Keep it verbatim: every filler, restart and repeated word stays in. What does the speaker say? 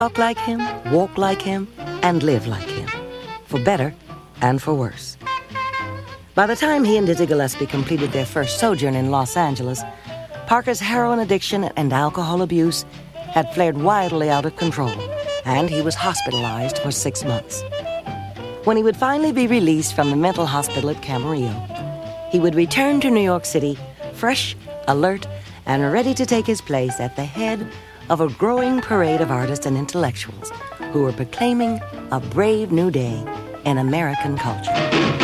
Talk like him, walk like him, and live like him, for better and for worse. By the time he and Dizzy Gillespie completed their first sojourn in Los Angeles, Parker's heroin addiction and alcohol abuse had flared wildly out of control, and he was hospitalized for six months. When he would finally be released from the mental hospital at Camarillo, he would return to New York City, fresh, alert, and ready to take his place at the head of a growing parade of artists and intellectuals who were proclaiming a brave new day in American culture.